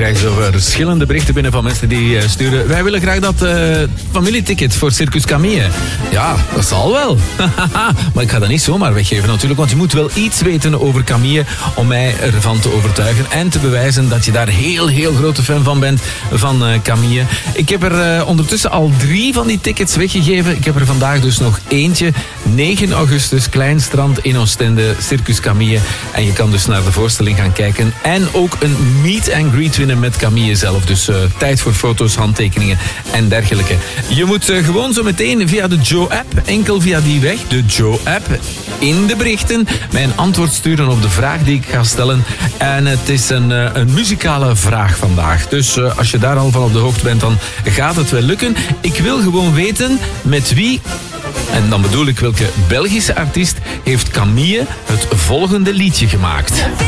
krijg zo verschillende berichten binnen van mensen die sturen. Wij willen graag dat familieticket voor Circus Camille. Ja, dat zal wel. Maar ik ga dat niet zomaar weggeven natuurlijk, want je moet wel iets weten over Camille om mij ervan te overtuigen en te bewijzen dat je daar heel grote fan van bent, van Camille. Ik heb er ondertussen al 3 van die tickets weggegeven. Ik heb er vandaag dus nog eentje. 9 augustus, Klein Strand in Oostende, Circus Camille. En je kan dus naar de voorstelling gaan kijken. En ook een meet and greet winnen met Camille zelf. Dus tijd voor foto's, handtekeningen en dergelijke. Je moet gewoon zo meteen via de Joe-app, enkel via die weg, de Joe-app, in de berichten, mij een antwoord sturen op de vraag die ik ga stellen. En het is een muzikale vraag vandaag. Dus als je daar al van op de hoogte bent, dan gaat het wel lukken. Ik wil gewoon weten met wie, en dan bedoel ik welke Belgische artiest, heeft Camille het volgende liedje gemaakt.